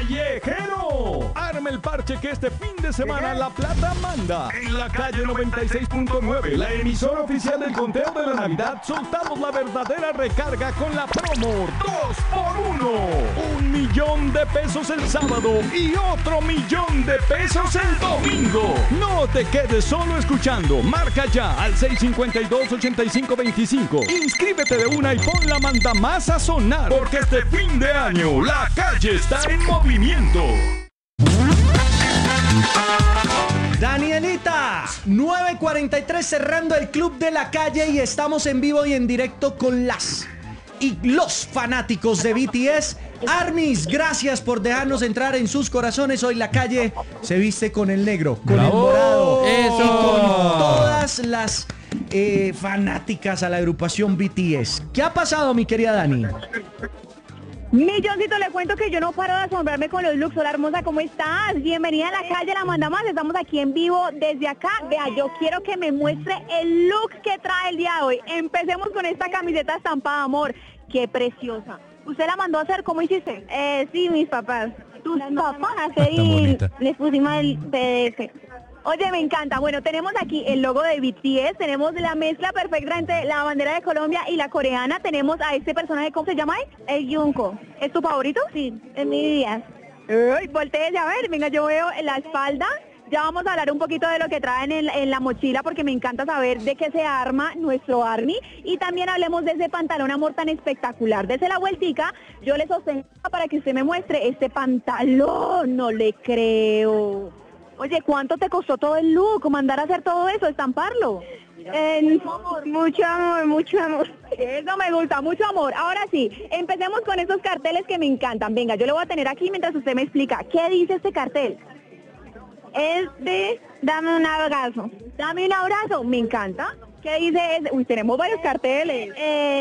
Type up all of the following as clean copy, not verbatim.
Callejero. Arma el parche que este fin de semana La Plata manda. En la calle 96.9, la emisora oficial del conteo de la Navidad, soltamos la verdadera recarga con la promo 2x1. 1.000.000 de pesos el sábado y otro 1.000.000 de pesos el domingo. No te quedes solo escuchando. Marca ya al 652-8525. Inscríbete de una y pon la mandamás a sonar, porque este fin de año la calle está en movimiento. Danielita, 9:43 cerrando el Club de la Calle y estamos en vivo y en directo con las y los fanáticos de BTS. Armis, gracias por dejarnos entrar en sus corazones. Hoy la calle se viste con el negro, con el morado y con todas las fanáticas a la agrupación BTS. ¿Qué ha pasado, mi querida Dani? Milloncito, le cuento que yo no paro de asombrarme con los looks. Hola hermosa, ¿cómo estás? Bienvenida a la calle La Manda Más. Estamos aquí en vivo desde acá. Vea, yo quiero que me muestre el look que trae el día de hoy. Empecemos con esta camiseta estampada, amor. Qué preciosa. ¿Usted la mandó a hacer? ¿Cómo hiciste? Sí, mis papás. ¿Tus papás? Y les pusimos el PDF. Oye, me encanta. Bueno, tenemos aquí el logo de BTS, tenemos la mezcla perfecta entre la bandera de Colombia y la coreana. Tenemos a este personaje, ¿cómo se llama? El Jungkook. ¿Es tu favorito? Sí, es mi día. Uy, volteese a ver, venga, yo veo en la espalda. Ya vamos a hablar un poquito de lo que traen en la mochila, porque me encanta saber de qué se arma nuestro ARMY. Y también hablemos de ese pantalón, amor, tan espectacular. Dese la vueltica, yo le sostengo para que usted me muestre este pantalón. No le creo. Oye, ¿cuánto te costó todo el look? ¿Mandar a hacer todo eso, estamparlo? Mucho amor, mucho amor. Eso me gusta, mucho amor. Ahora sí, empecemos con esos carteles que me encantan. Venga, yo lo voy a tener aquí mientras usted me explica. ¿Qué dice este cartel? Es de dame un abrazo. Dame un abrazo, me encanta. ¿Qué dice? Uy, tenemos varios carteles.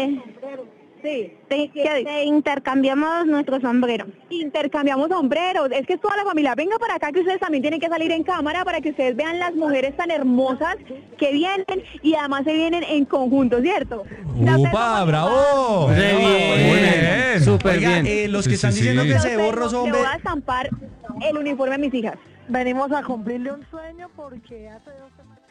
Sí. Te intercambiamos nuestro sombrero. Intercambiamos sombreros. Es que es toda la familia. Venga para acá, que ustedes también tienen que salir en cámara para que ustedes vean las mujeres tan hermosas que vienen y además se vienen en conjunto, ¿cierto? ¡Upa, bravo! Muy bien. Súper bien. Los que están diciendo que se borró son... Le voy a estampar el uniforme a mis hijas. Venimos a cumplirle un sueño porque hace 2 semanas...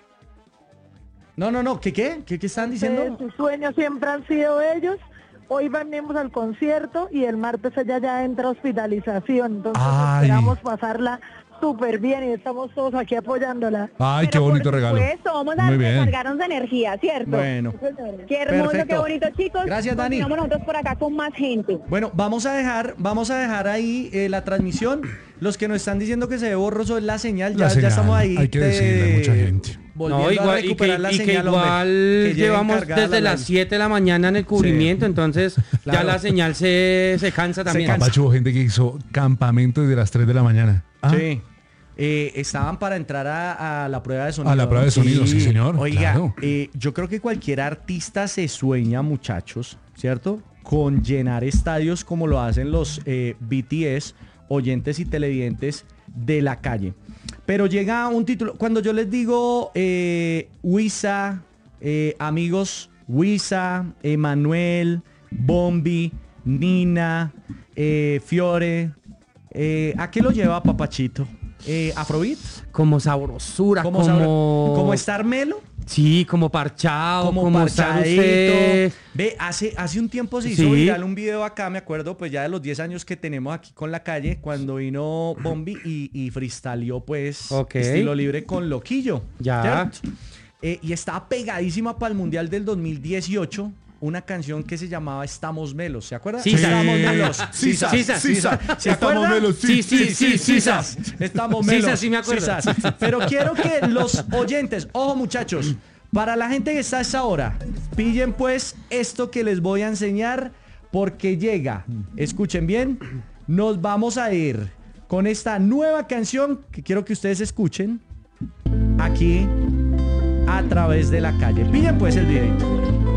No, ¿qué están diciendo? Sus sueños siempre han sido ellos. Hoy venimos al concierto y el martes ella ya entra a hospitalización. Entonces esperamos pasarla súper bien y estamos todos aquí apoyándola. Ay, qué bonito regalo. Vamos a recargarnos de energía, ¿cierto? Bueno. Qué hermoso, perfecto. qué bonito, chicos. Gracias, Dani. Continuamos nosotros por acá con más gente. Bueno, vamos a dejar ahí la transmisión. Los que nos están diciendo que se ve borroso es la señal. Ya estamos ahí. Hay que decirle a mucha gente. No, igual, y que igual llevamos desde las 7 de la mañana en el cubrimiento, entonces claro. Ya la señal se cansa también. Papacho, hubo gente que hizo campamento desde las 3 de la mañana. Sí. Estaban para entrar a la prueba de sonido. A la prueba de sonido, sí señor. Oiga, claro. Yo creo que cualquier artista se sueña, muchachos, ¿cierto? Con llenar estadios como lo hacen los BTS, oyentes y televidentes de la calle. Pero llega un título, cuando yo les digo Wisa, amigos, Wisa, Emanuel, Bombi, Nina, Fiore, ¿a qué lo lleva Papachito? ¿Afrobeat? Como sabrosura, como estar melo. Sí, como parchado, como parchadito. Usted... Ve, hace un tiempo se hizo viral un video acá, me acuerdo, pues ya de los 10 años que tenemos aquí con la calle, cuando vino Bombi y freestyleó, pues, estilo libre con Loquillo. Ya. Y estaba pegadísima para el Mundial del 2018. Una canción que se llamaba Estamos Melos, ¿se acuerda? Sí, Estamos Melos. Sisas. ¿Se acuerda? Estamos Melos. Sí, Sisas. Estamos Melos. Sisas, sí me acuerdo. Sisas. Pero quiero que los oyentes, ojo muchachos, para la gente que está a esa hora, pillen pues esto que les voy a enseñar porque llega. Escuchen bien, nos vamos a ir con esta nueva canción que quiero que ustedes escuchen aquí a través de la calle. Pillen pues el video.